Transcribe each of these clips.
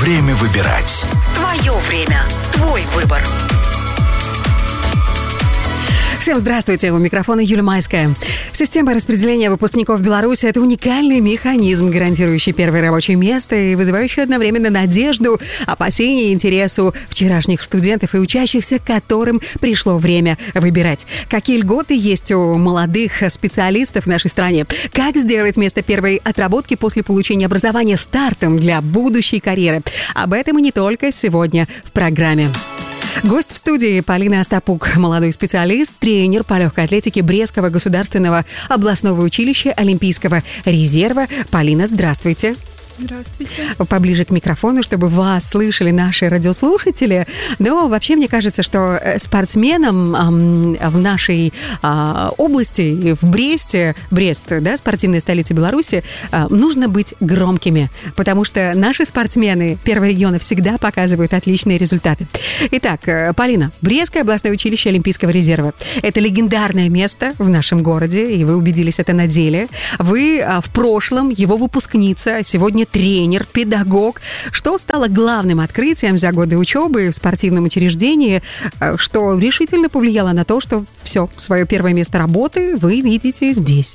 Время выбирать. Твое время. Твой выбор. Всем здравствуйте, у микрофона Юлия Майская. Система распределения выпускников Беларуси – это уникальный механизм, гарантирующий первое рабочее место и вызывающий одновременно надежду, опасения и интересу вчерашних студентов и учащихся, которым пришло время выбирать. Какие льготы есть у молодых специалистов в нашей стране? Как сделать место первой отработки после получения образования стартом для будущей карьеры? Об этом и не только сегодня в программе. Гость в студии Полина Остапук, молодой специалист, тренер по легкой атлетике Брестского государственного областного училища Олимпийского резерва. Полина, здравствуйте. Здравствуйте. Поближе к микрофону, чтобы вас слышали наши радиослушатели. Но вообще, мне кажется, что спортсменам в нашей области, в Бресте, Брест, да, спортивная столица Беларуси, нужно быть громкими, потому что наши спортсмены первого региона всегда показывают отличные результаты. Итак, Полина, Брестское областное училище Олимпийского резерва. Это легендарное место в нашем городе, и вы убедились это на деле. Вы в прошлом его выпускница, сегодня тренер, педагог. Что стало главным открытием за годы учебы в спортивном учреждении, что решительно повлияло на то, что все, свое первое место работы вы видите здесь?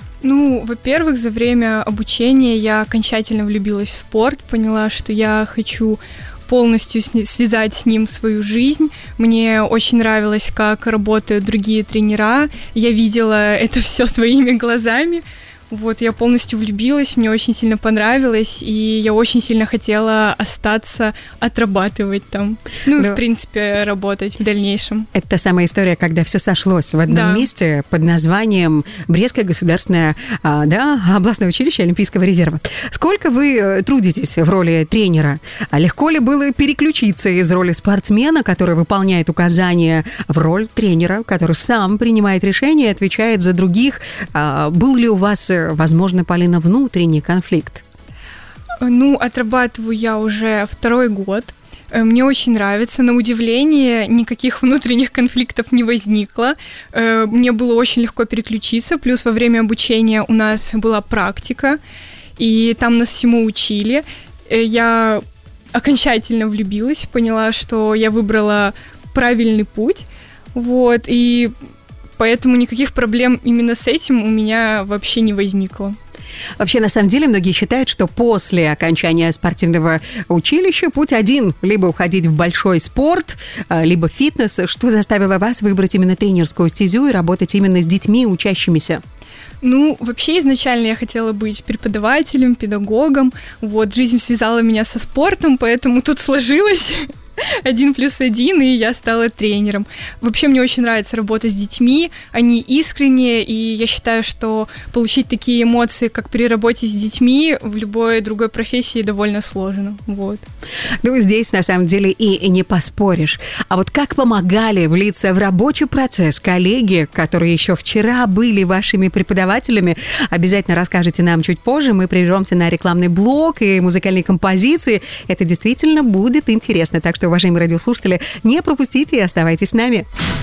Ну, во-первых, за время обучения я окончательно влюбилась в спорт, поняла, что я хочу полностью связать с ним свою жизнь. Мне очень нравилось, как работают другие тренера. Я видела это все своими глазами. Вот, я полностью влюбилась, мне очень сильно понравилось, и я очень сильно хотела остаться, отрабатывать там. Ну, и, в принципе, работать в дальнейшем. Это та самая история, когда все сошлось в одном месте под названием Брестское государственное областное училище Олимпийского резерва. Сколько вы трудитесь в роли тренера? Легко ли было переключиться из роли спортсмена, который выполняет указания, в роль тренера, который сам принимает решения и отвечает за других? Был ли у вас, возможно, Полина, внутренний конфликт? Ну, отрабатываю я уже 2-й год. Мне очень нравится. На удивление, никаких внутренних конфликтов не возникло. Мне было очень легко переключиться. Плюс во время обучения у нас была практика, и там нас всему учили. Я окончательно влюбилась, поняла, что я выбрала правильный путь. Вот, и поэтому никаких проблем именно с этим у меня вообще не возникло. Вообще, на самом деле, многие считают, что после окончания спортивного училища путь один. Либо уходить в большой спорт, либо фитнес. Что заставило вас выбрать именно тренерскую стезю и работать именно с детьми, учащимися? Ну, вообще, изначально я хотела быть преподавателем, педагогом. Вот, жизнь связала меня со спортом, поэтому тут сложилось 1+1, и я стала тренером. Вообще, мне очень нравится работать с детьми, они искренние, и я считаю, что получить такие эмоции, как при работе с детьми, в любой другой профессии довольно сложно. Вот. Ну, здесь, на самом деле, и не поспоришь. А вот как помогали влиться в рабочий процесс коллеги, которые еще вчера были вашими преподавателями? Обязательно расскажете нам чуть позже. Мы прервемся на рекламный блок и музыкальные композиции. Это действительно будет интересно. Так что, уважаемые радиослушатели, не пропустите и оставайтесь с нами.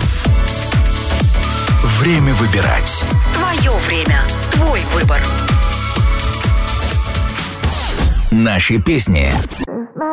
Время выбирать. Твое время. Твой выбор. Наши песни,